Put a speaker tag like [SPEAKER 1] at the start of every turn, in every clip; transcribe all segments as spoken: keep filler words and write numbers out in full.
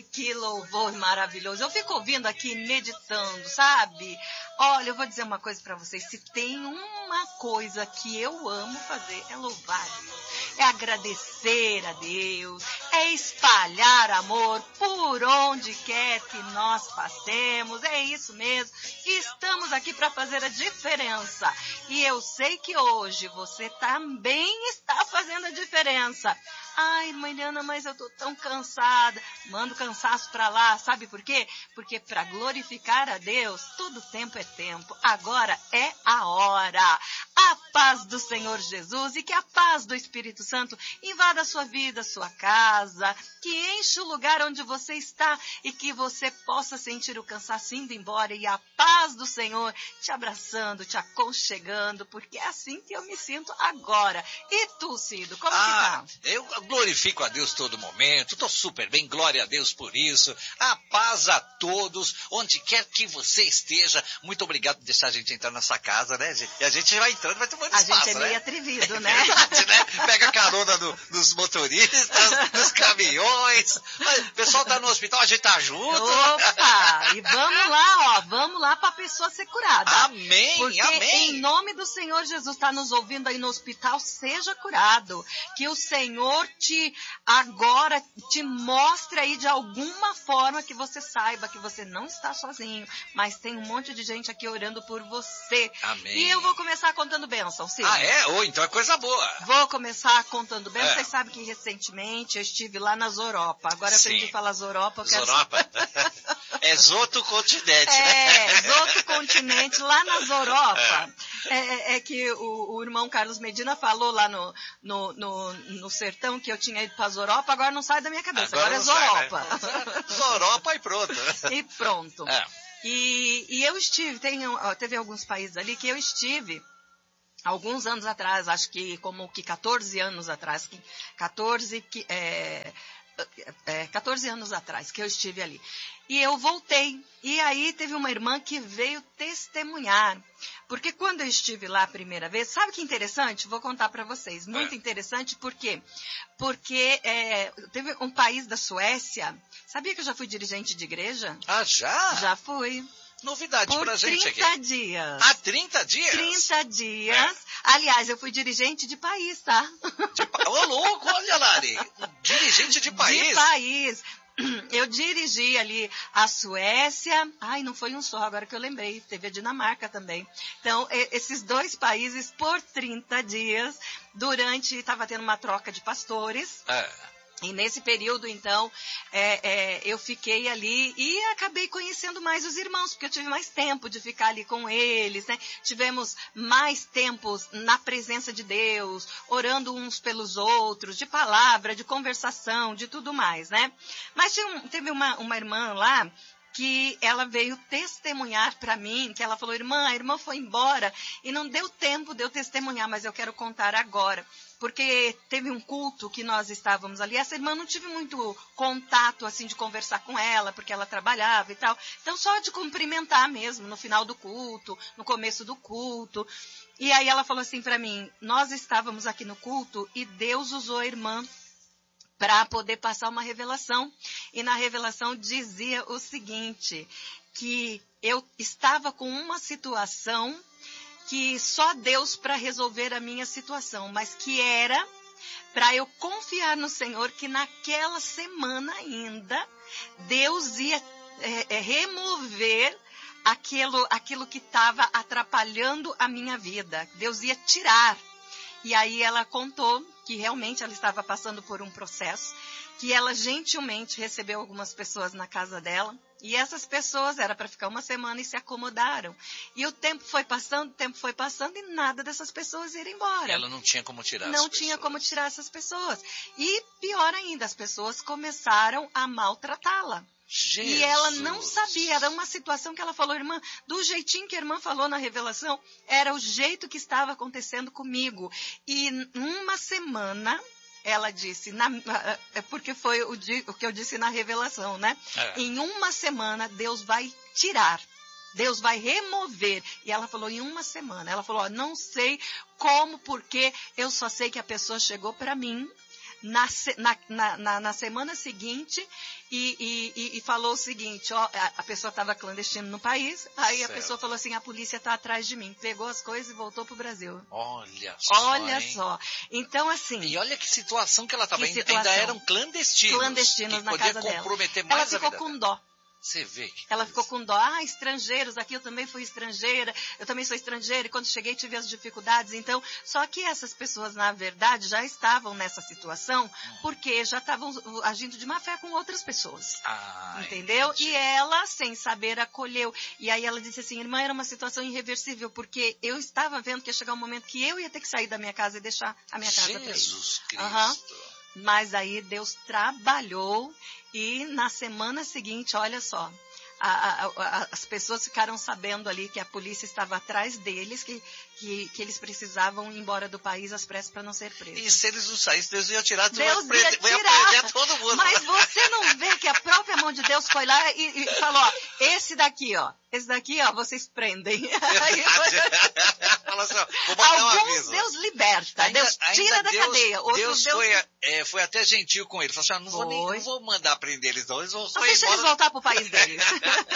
[SPEAKER 1] que louvor maravilhoso. Eu fico ouvindo aqui, meditando, sabe? Olha, eu vou dizer uma coisa para vocês. Se tem uma coisa que eu amo fazer, é louvar a Deus. É agradecer a Deus. É espalhar amor por onde quer que nós passemos. É isso mesmo. Estamos aqui para fazer a diferença. E eu sei que hoje você também está fazendo a diferença. Ai, irmã Eliana, mas eu tô tão cansada. Manda o cansaço pra lá, sabe por quê? Porque para glorificar a Deus, todo tempo é tempo. Agora é a hora. A paz do Senhor Jesus e que a paz do Espírito Santo invada a sua vida, a sua casa, que enche o lugar onde você está e que você possa sentir o cansaço indo embora e a paz do Senhor te abraçando, te aconchegando, porque é assim que eu me sinto agora. E tu, Cido, como
[SPEAKER 2] ah,
[SPEAKER 1] que tá?
[SPEAKER 2] Eu glorifico a Deus todo momento, estou super bem, glória a Deus por isso. A paz a todos, onde quer que você esteja. Muito obrigado por deixar a gente entrar nessa casa, né, gente? E a gente vai entrando, vai tomando espaço, né?
[SPEAKER 1] A gente é meio
[SPEAKER 2] né?
[SPEAKER 1] atrevido, né?
[SPEAKER 2] É verdade, né? Pega carona do, dos motoristas, dos caminhões. O pessoal tá no hospital, a gente tá junto.
[SPEAKER 1] Opa! E vamos lá, ó, vamos lá para a pessoa ser curada.
[SPEAKER 2] Amém,
[SPEAKER 1] Porque
[SPEAKER 2] amém.
[SPEAKER 1] em nome do Senhor Jesus, está nos ouvindo aí no hospital, seja curado. Que o Senhor te, agora, te mostre aí de alguma forma que você saiba que você não está sozinho, mas tem um monte de gente aqui orando por você.
[SPEAKER 2] Amém.
[SPEAKER 1] E eu vou começar contando bênção, sim.
[SPEAKER 2] Ah, é? Ou oh, então é coisa boa.
[SPEAKER 1] Vou começar contando bênção.
[SPEAKER 2] É.
[SPEAKER 1] Vocês sabem que recentemente eu estive lá na Zoropa. Agora
[SPEAKER 2] Sim.
[SPEAKER 1] aprendi a falar Zoropa. Eu quero...
[SPEAKER 2] Zoropa? É Zoto Continente.
[SPEAKER 1] É, Zoto Continente, lá na Zoropa. É, é, é que o, o irmão Carlos Medina falou lá no, no, no, no sertão que eu tinha ido para Zoropa, agora não sai da minha cabeça, agora, agora é Zoropa.
[SPEAKER 2] Sai, né? Zoropa e pronto.
[SPEAKER 1] E pronto.
[SPEAKER 2] É.
[SPEAKER 1] E, e eu estive, tem, teve alguns países ali que eu estive, alguns anos atrás, acho que como que quatorze anos atrás, quatorze, que, é, é, quatorze anos atrás que eu estive ali. E eu voltei. E aí teve uma irmã que veio testemunhar. Porque quando eu estive lá a primeira vez, sabe que interessante? Vou contar para vocês. Muito
[SPEAKER 2] é.
[SPEAKER 1] interessante, por quê? Porque é, teve um país da Suécia. Sabia que eu já fui dirigente de igreja?
[SPEAKER 2] Ah, já?
[SPEAKER 1] Já fui.
[SPEAKER 2] Novidade pra gente aqui.
[SPEAKER 1] Por trinta dias.
[SPEAKER 2] Ah, trinta dias?
[SPEAKER 1] trinta dias. É. Aliás, eu fui dirigente de país, tá?
[SPEAKER 2] De pa... Ô, louco, olha, Lari. Dirigente de país.
[SPEAKER 1] De país. Eu dirigi ali a Suécia. Ai, não foi um só, agora que eu lembrei. Teve a Dinamarca também. Então, esses dois países por trinta dias, durante, estava tendo uma troca de pastores.
[SPEAKER 2] É.
[SPEAKER 1] E nesse período, então, é, é, eu fiquei ali e acabei conhecendo mais os irmãos, porque eu tive mais tempo de ficar ali com eles, né? Tivemos mais tempos na presença de Deus, orando uns pelos outros, de palavra, de conversação, de tudo mais, né? Mas tinha um, teve uma, uma irmã lá que ela veio testemunhar para mim, que ela falou, irmã, a irmã foi embora e não deu tempo de eu testemunhar, mas eu quero contar agora. Porque teve um culto que nós estávamos ali, essa irmã não tive muito contato, assim, de conversar com ela, porque ela trabalhava e tal. Então, só de cumprimentar mesmo, no final do culto, no começo do culto. E aí ela falou assim para mim, nós estávamos aqui no culto e Deus usou a irmã para poder passar uma revelação. E na revelação dizia o seguinte, que eu estava com uma situação que só Deus para resolver a minha situação, mas que era para eu confiar no Senhor que naquela semana ainda Deus ia é, é, remover aquilo, aquilo que estava atrapalhando a minha vida. Deus ia tirar. E aí ela contou que realmente ela estava passando por um processo, que ela gentilmente recebeu algumas pessoas na casa dela, e essas pessoas era para ficar uma semana e se acomodaram. E o tempo foi passando, o tempo foi passando e nada dessas pessoas ir embora.
[SPEAKER 2] Ela não tinha como tirar
[SPEAKER 1] Não
[SPEAKER 2] as
[SPEAKER 1] tinha
[SPEAKER 2] pessoas.
[SPEAKER 1] como tirar essas pessoas. E pior ainda, as pessoas começaram a maltratá-la.
[SPEAKER 2] Jesus.
[SPEAKER 1] E ela não sabia, era uma situação que ela falou, irmã, do jeitinho que a irmã falou na revelação, era o jeito que estava acontecendo comigo. E uma semana, ela disse, na, porque foi o, o que eu disse na revelação, né? É. Em uma semana, Deus vai tirar. Deus vai remover. E ela falou, em uma semana. Ela falou, ó, não sei como, porque eu só sei que a pessoa chegou para mim na, na, na, na, na semana seguinte e, e, e falou o seguinte, ó, a, a pessoa estava clandestina no país, aí certo. A pessoa falou assim, a polícia está atrás de mim. Pegou as coisas e voltou pro Brasil.
[SPEAKER 2] Olha só,
[SPEAKER 1] Olha
[SPEAKER 2] hein?
[SPEAKER 1] só. Então, assim...
[SPEAKER 2] E olha que situação que ela estava. Ainda,
[SPEAKER 1] situação.
[SPEAKER 2] ainda eram clandestinos.
[SPEAKER 1] Clandestinos
[SPEAKER 2] que
[SPEAKER 1] na
[SPEAKER 2] podia
[SPEAKER 1] casa dela.
[SPEAKER 2] comprometer mais
[SPEAKER 1] ela ficou
[SPEAKER 2] a vida
[SPEAKER 1] com
[SPEAKER 2] dela.
[SPEAKER 1] dó.
[SPEAKER 2] Você vê que
[SPEAKER 1] Ela
[SPEAKER 2] coisa.
[SPEAKER 1] ficou com dó. Ah, estrangeiros, aqui eu também fui estrangeira, eu também sou estrangeira, e quando cheguei tive as dificuldades. Então, só que essas pessoas, na verdade, já estavam nessa situação, hum. porque já estavam agindo de má fé com outras pessoas.
[SPEAKER 2] Ah,
[SPEAKER 1] entendeu?
[SPEAKER 2] Entendi.
[SPEAKER 1] E ela, sem saber, acolheu. E aí ela disse assim, irmã, era uma situação irreversível, porque eu estava vendo que ia chegar um momento que eu ia ter que sair da minha casa e deixar a minha casa para eles.
[SPEAKER 2] Jesus Cristo.
[SPEAKER 1] Uhum. Mas aí Deus trabalhou e na semana seguinte, olha só, a, a, a, as pessoas ficaram sabendo ali que a polícia estava atrás deles, que, que, que eles precisavam ir embora do país às pressas para não ser presos.
[SPEAKER 2] E se eles não saíssem, Deus ia tirar,
[SPEAKER 1] Deus
[SPEAKER 2] ia,
[SPEAKER 1] ia
[SPEAKER 2] prender,
[SPEAKER 1] tirar.
[SPEAKER 2] ia todo mundo.
[SPEAKER 1] Mas você não vê que a própria mão de Deus foi lá e, e falou, ó, esse daqui, ó, esse daqui, ó, vocês prendem.
[SPEAKER 2] Fala assim, ó, vou botar um
[SPEAKER 1] Alguns
[SPEAKER 2] aviso.
[SPEAKER 1] Deus liberta,
[SPEAKER 2] ainda,
[SPEAKER 1] Deus tira da
[SPEAKER 2] Deus,
[SPEAKER 1] cadeia. Outros
[SPEAKER 2] Deus,
[SPEAKER 1] Deus
[SPEAKER 2] foi, é, foi até gentil com eles. Falou assim, ah, não, vou nem,
[SPEAKER 1] Foi.
[SPEAKER 2] não vou mandar prender eles, não. Eles vão só
[SPEAKER 1] Não
[SPEAKER 2] ir
[SPEAKER 1] deixa
[SPEAKER 2] embora.
[SPEAKER 1] eles voltar pro país deles.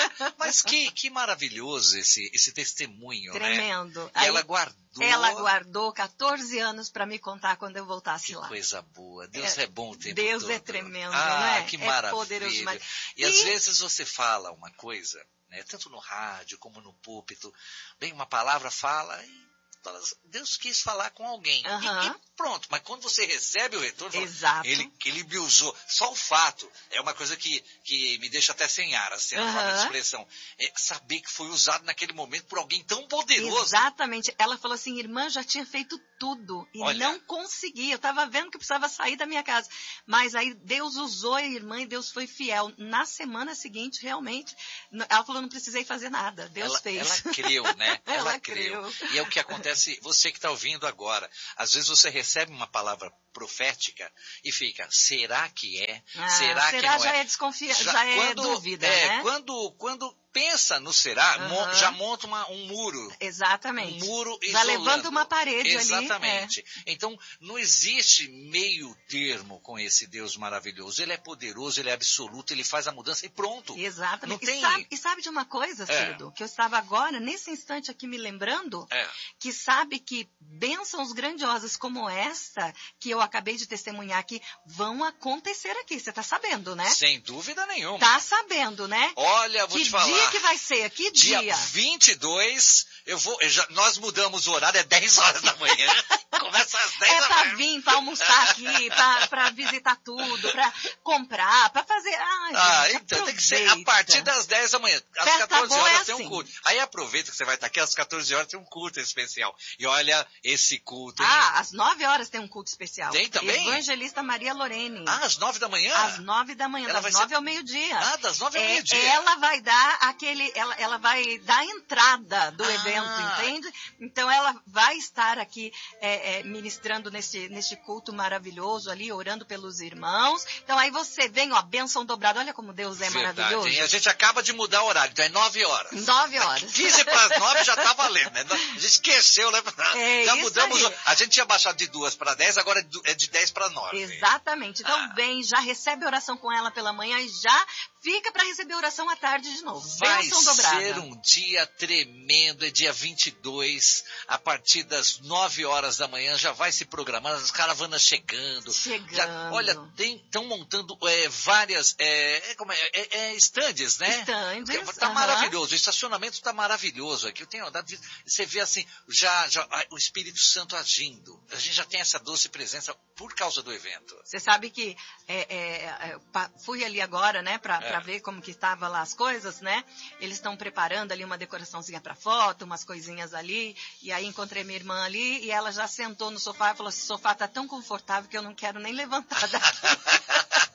[SPEAKER 2] Mas que, que maravilhoso esse, esse testemunho,
[SPEAKER 1] Tremendo.
[SPEAKER 2] né? E
[SPEAKER 1] Aí,
[SPEAKER 2] ela guardou.
[SPEAKER 1] Ela guardou quatorze anos para me contar quando eu voltasse
[SPEAKER 2] que
[SPEAKER 1] lá.
[SPEAKER 2] Que coisa boa. Deus é, é bom o tempo
[SPEAKER 1] Deus
[SPEAKER 2] todo.
[SPEAKER 1] é tremendo,
[SPEAKER 2] ah,
[SPEAKER 1] não é?
[SPEAKER 2] que
[SPEAKER 1] é
[SPEAKER 2] maravilha.
[SPEAKER 1] Poderoso demais.
[SPEAKER 2] E, e às vezes você fala uma coisa, né, tanto no rádio como no púlpito, bem, uma palavra fala e Deus quis falar com alguém.
[SPEAKER 1] Uhum.
[SPEAKER 2] E, e pronto, mas quando você recebe o retorno,
[SPEAKER 1] exato.
[SPEAKER 2] Ele, ele me usou. Só o fato é uma coisa que, que me deixa até sem ar, assim,
[SPEAKER 1] uhum.
[SPEAKER 2] a forma de expressão. É saber que foi usado naquele momento por alguém tão poderoso.
[SPEAKER 1] Exatamente. Ela falou assim, irmã, já tinha feito tudo e
[SPEAKER 2] Olha.
[SPEAKER 1] não consegui. Eu estava vendo que eu precisava sair da minha casa. Mas aí Deus usou a irmã e Deus foi fiel. Na semana seguinte, realmente, ela falou, não precisei fazer nada. Deus
[SPEAKER 2] ela,
[SPEAKER 1] fez.
[SPEAKER 2] Ela creu, né?
[SPEAKER 1] ela,
[SPEAKER 2] ela creu.
[SPEAKER 1] creu.
[SPEAKER 2] E é o que acontece, você que está ouvindo agora. Às vezes você recebe uma palavra profética e fica, será que é?
[SPEAKER 1] Ah,
[SPEAKER 2] será,
[SPEAKER 1] será
[SPEAKER 2] que não
[SPEAKER 1] já
[SPEAKER 2] é?
[SPEAKER 1] é desconfiança, já,
[SPEAKER 2] já
[SPEAKER 1] é
[SPEAKER 2] quando,
[SPEAKER 1] dúvida,
[SPEAKER 2] é,
[SPEAKER 1] né?
[SPEAKER 2] Quando, quando pensa no será,
[SPEAKER 1] Uhum.
[SPEAKER 2] mo, já monta uma, um muro.
[SPEAKER 1] Exatamente.
[SPEAKER 2] Um muro
[SPEAKER 1] já
[SPEAKER 2] isolando.
[SPEAKER 1] levanta uma parede
[SPEAKER 2] Exatamente.
[SPEAKER 1] ali.
[SPEAKER 2] É. Então, não existe meio termo com esse Deus maravilhoso. Ele é poderoso, ele é absoluto, ele faz a mudança e pronto.
[SPEAKER 1] Exatamente.
[SPEAKER 2] Não tem...
[SPEAKER 1] e, sabe, e sabe de uma coisa, Cido? É. Que eu estava agora, nesse instante aqui, me lembrando,
[SPEAKER 2] é.
[SPEAKER 1] que sabe que bênçãos grandiosas como esta, que eu acabei de testemunhar aqui, vão acontecer aqui. Você está sabendo, né?
[SPEAKER 2] Sem dúvida nenhuma.
[SPEAKER 1] Tá sabendo, né?
[SPEAKER 2] Olha, vou
[SPEAKER 1] que
[SPEAKER 2] te falar.
[SPEAKER 1] Que dia que vai ser? Que dia?
[SPEAKER 2] Dia vinte e dois, eu vou, eu já, nós mudamos o horário, é dez horas da manhã. Começa às dez
[SPEAKER 1] é
[SPEAKER 2] da
[SPEAKER 1] pra
[SPEAKER 2] manhã.
[SPEAKER 1] vir, pra almoçar aqui, pra, pra visitar tudo, pra comprar, pra fazer... Ai,
[SPEAKER 2] ah,
[SPEAKER 1] gente,
[SPEAKER 2] então
[SPEAKER 1] aproveita.
[SPEAKER 2] tem que ser a partir das dez da manhã. Às
[SPEAKER 1] Festa
[SPEAKER 2] quatorze
[SPEAKER 1] boa
[SPEAKER 2] horas
[SPEAKER 1] é
[SPEAKER 2] tem
[SPEAKER 1] assim.
[SPEAKER 2] um culto. Aí aproveita que você vai estar aqui, às quatorze horas tem um culto especial. E olha, esse culto... Hein?
[SPEAKER 1] Ah, às nove horas tem um culto especial.
[SPEAKER 2] Tem também?
[SPEAKER 1] Evangelista Maria Lorene.
[SPEAKER 2] Ah, às nove da manhã?
[SPEAKER 1] Às nove da manhã,
[SPEAKER 2] ela
[SPEAKER 1] das
[SPEAKER 2] vai
[SPEAKER 1] nove
[SPEAKER 2] ser...
[SPEAKER 1] ao meio-dia.
[SPEAKER 2] Ah, das nove ao
[SPEAKER 1] é,
[SPEAKER 2] meio-dia.
[SPEAKER 1] Ela vai dar aquele, ela, ela vai dar a entrada do
[SPEAKER 2] ah.
[SPEAKER 1] evento, entende? Então ela vai estar aqui é, é, ministrando nesse, nesse culto maravilhoso ali, orando pelos irmãos. Então aí você vem, ó, bênção dobrada. Olha como Deus é
[SPEAKER 2] Verdade,
[SPEAKER 1] maravilhoso.
[SPEAKER 2] Hein? A gente acaba de mudar o horário, então é nove horas.
[SPEAKER 1] Nove horas.
[SPEAKER 2] quinze para as nove já tá valendo, né? A gente esqueceu, né?
[SPEAKER 1] É
[SPEAKER 2] já
[SPEAKER 1] isso
[SPEAKER 2] mudamos.
[SPEAKER 1] aí.
[SPEAKER 2] A gente tinha baixado de duas para dez, agora é de dez para nove.
[SPEAKER 1] Exatamente. Então
[SPEAKER 2] ah.
[SPEAKER 1] vem, já recebe oração com ela pela manhã e já fica para receber oração à tarde de novo.
[SPEAKER 2] Vai
[SPEAKER 1] Bênção dobrada.
[SPEAKER 2] ser um dia tremendo, é dia vinte e dois, a partir das nove horas da manhã já vai se programando, as caravanas chegando.
[SPEAKER 1] Chegando.
[SPEAKER 2] Já, olha, estão montando é, várias, é, como é, é, é, estandes, né?
[SPEAKER 1] Estandes.
[SPEAKER 2] Tá
[SPEAKER 1] uh-huh.
[SPEAKER 2] maravilhoso, o estacionamento tá maravilhoso aqui. Eu tenho andado, você vê assim, já, já o Espírito Santo agindo. A gente já tem essa doce presença por causa do evento.
[SPEAKER 1] Você sabe que é, é, fui ali agora, né, para
[SPEAKER 2] É.
[SPEAKER 1] ver como que estava lá as coisas, né? Eles estão preparando ali uma decoraçãozinha para foto, umas coisinhas ali. E aí encontrei minha irmã ali e ela já sentou no sofá e falou: esse sofá tá tão confortável que eu não quero nem levantar daqui.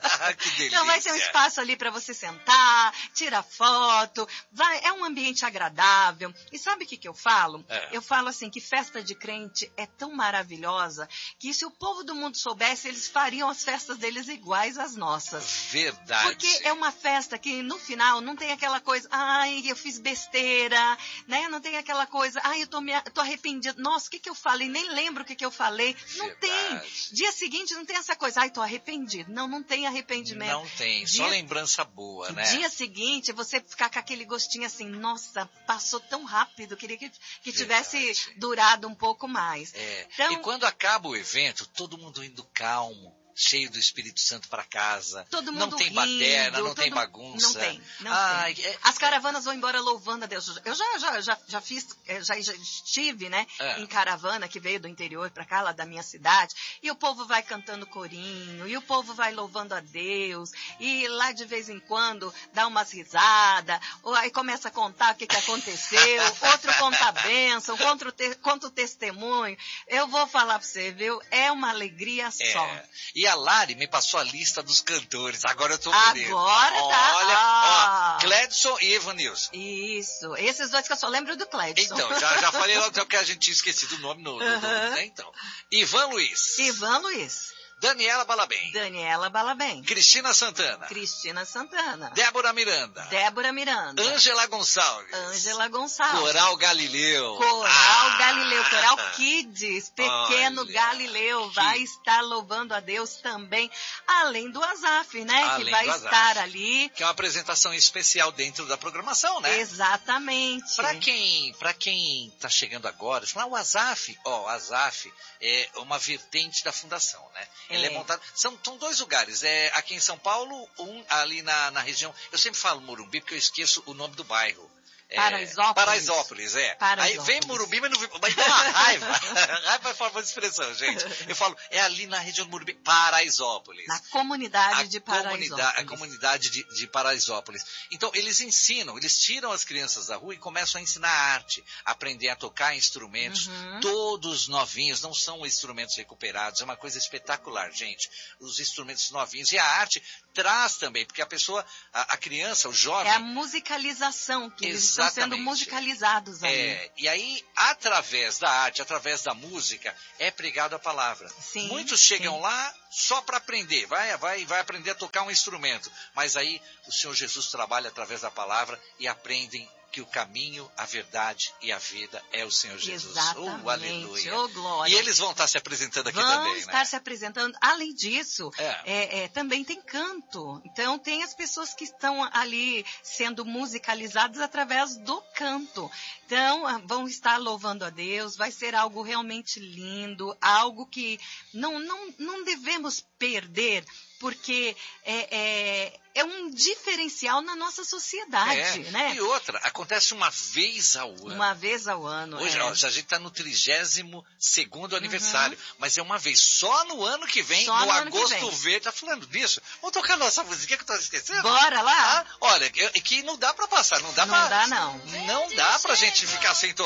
[SPEAKER 2] Que delícia.
[SPEAKER 1] Então vai ter um espaço ali para você sentar, tirar foto, vai, é um ambiente agradável. E sabe o que, que eu falo?
[SPEAKER 2] É.
[SPEAKER 1] Eu falo assim, que festa de crente é tão maravilhosa que se o povo do mundo soubesse, eles fariam as festas deles iguais às nossas.
[SPEAKER 2] Verdade.
[SPEAKER 1] Porque é uma festa que no final não tem aquela coisa, ai, eu fiz besteira, né? Não tem aquela coisa, ai, eu tô, me, tô arrependido. Nossa, o que, que eu falei? Nem lembro o que, que eu falei. Não
[SPEAKER 2] Verdade.
[SPEAKER 1] tem. Dia seguinte não tem essa coisa, ai, tô arrependido. Não, não tem arrependimento.
[SPEAKER 2] Não tem,
[SPEAKER 1] Dia,
[SPEAKER 2] só lembrança boa, né?
[SPEAKER 1] Dia seguinte, você ficar com aquele gostinho assim, nossa, passou tão rápido, queria que, que tivesse
[SPEAKER 2] Verdade.
[SPEAKER 1] durado um pouco mais.
[SPEAKER 2] É.
[SPEAKER 1] Então,
[SPEAKER 2] E quando acaba o evento, todo mundo indo calmo, cheio do Espírito Santo para casa.
[SPEAKER 1] todo mundo
[SPEAKER 2] Não tem
[SPEAKER 1] rindo,
[SPEAKER 2] baderna, não
[SPEAKER 1] todo
[SPEAKER 2] tem
[SPEAKER 1] mu-
[SPEAKER 2] bagunça.
[SPEAKER 1] Não tem, não
[SPEAKER 2] Ai,
[SPEAKER 1] tem.
[SPEAKER 2] é-
[SPEAKER 1] As caravanas vão embora louvando a Deus. Eu já, já, já, já fiz, eh, já, já estive, né,
[SPEAKER 2] É.
[SPEAKER 1] em caravana que veio do interior para cá, lá da minha cidade, e o povo vai cantando corinho, e o povo vai louvando a Deus, e lá de vez em quando dá umas risadas, ou aí começa a contar o que, que aconteceu, outro conta a bênção, conta o, te, conta o testemunho. Eu vou falar para você, viu? É uma alegria só.
[SPEAKER 2] É. E a Lari me passou a lista dos cantores. Agora eu tô por dentro.
[SPEAKER 1] Agora tá.
[SPEAKER 2] Olha,
[SPEAKER 1] Ah.
[SPEAKER 2] ó, Cledson e Evanilson.
[SPEAKER 1] Isso, esses dois que eu só lembro do Cledson.
[SPEAKER 2] Então, já, já falei logo porque a gente tinha esquecido o nome no, no, no
[SPEAKER 1] Uhum.
[SPEAKER 2] né? Então, Ivan Luiz,
[SPEAKER 1] Ivan Luiz,
[SPEAKER 2] Daniela Balabem,
[SPEAKER 1] Daniela Balabem,
[SPEAKER 2] Cristina Santana,
[SPEAKER 1] Cristina Santana,
[SPEAKER 2] Débora Miranda,
[SPEAKER 1] Débora Miranda,
[SPEAKER 2] Ângela Gonçalves,
[SPEAKER 1] Ângela Gonçalves,
[SPEAKER 2] Coral Galileu,
[SPEAKER 1] Coral
[SPEAKER 2] Ah!
[SPEAKER 1] Galileu, Coral Kids, Pequeno
[SPEAKER 2] Olha,
[SPEAKER 1] Galileu,
[SPEAKER 2] que-
[SPEAKER 1] vai estar louvando a Deus também, além do Azaf, né,
[SPEAKER 2] Além
[SPEAKER 1] que vai
[SPEAKER 2] do Azaf.
[SPEAKER 1] estar ali.
[SPEAKER 2] Que é uma apresentação especial dentro da programação, né?
[SPEAKER 1] Exatamente.
[SPEAKER 2] Para quem, pra quem tá chegando agora, fala, ah, o Azaf, ó, o Azaf é uma vertente da fundação, né? Ele é,
[SPEAKER 1] É.
[SPEAKER 2] montado, são, são dois lugares, é aqui em São Paulo, um ali na, na região, eu sempre falo Morumbi porque eu esqueço o nome do bairro. É,
[SPEAKER 1] Paraisópolis.
[SPEAKER 2] Paraisópolis, é.
[SPEAKER 1] Paraisópolis.
[SPEAKER 2] Aí vem Morumbi, mas não vem, mas dá uma raiva. Raiva é forma de expressão, gente. Eu falo, é ali na região do Morumbi, Paraisópolis.
[SPEAKER 1] Na comunidade
[SPEAKER 2] A
[SPEAKER 1] de
[SPEAKER 2] comunidade,
[SPEAKER 1] Paraisópolis.
[SPEAKER 2] a comunidade de, de Paraisópolis. Então, eles ensinam, eles tiram as crianças da rua e começam a ensinar arte, aprender a tocar instrumentos,
[SPEAKER 1] Uhum.
[SPEAKER 2] todos novinhos, não são instrumentos recuperados, é uma coisa espetacular, gente. Os instrumentos novinhos. E a arte traz também, porque a pessoa, a, a criança, o jovem...
[SPEAKER 1] É a musicalização, que eles estão sendo
[SPEAKER 2] Exatamente.
[SPEAKER 1] musicalizados ali.
[SPEAKER 2] É, e aí, através da arte, através da música, é pregado a palavra.
[SPEAKER 1] Sim,
[SPEAKER 2] Muitos chegam
[SPEAKER 1] sim.
[SPEAKER 2] lá só para aprender, vai, vai, vai aprender a tocar um instrumento. Mas aí o Senhor Jesus trabalha através da palavra e aprendem que o caminho, a verdade e a vida é o Senhor Jesus.
[SPEAKER 1] Exatamente.
[SPEAKER 2] Oh, aleluia.
[SPEAKER 1] Oh, glória.
[SPEAKER 2] E eles vão estar se apresentando aqui
[SPEAKER 1] Vão
[SPEAKER 2] também,
[SPEAKER 1] estar
[SPEAKER 2] né?
[SPEAKER 1] se apresentando. Além disso,
[SPEAKER 2] É.
[SPEAKER 1] é, é, também tem canto. Então, tem as pessoas que estão ali sendo musicalizadas através do canto. Então, ah, vão estar louvando a Deus. Vai ser algo realmente lindo, algo que não, não, não devemos perder, porque é, é, é um diferencial na nossa sociedade,
[SPEAKER 2] É.
[SPEAKER 1] né?
[SPEAKER 2] E outra, acontece uma vez ao ano.
[SPEAKER 1] Uma vez ao ano.
[SPEAKER 2] Hoje,
[SPEAKER 1] é.
[SPEAKER 2] ó, a gente está no trigésimo segundo aniversário, mas é uma vez só no ano que vem,
[SPEAKER 1] Só
[SPEAKER 2] no
[SPEAKER 1] no ano que
[SPEAKER 2] Agosto
[SPEAKER 1] vem.
[SPEAKER 2] Verde. Tá falando disso? Vamos tocar nossa musiquinha que eu tô esquecendo?
[SPEAKER 1] Bora lá?
[SPEAKER 2] Ah, olha, eu- que não dá pra passar, não dá
[SPEAKER 1] Não
[SPEAKER 2] pra...
[SPEAKER 1] dá, não.
[SPEAKER 2] Não dá pra gente ficar sem tocar.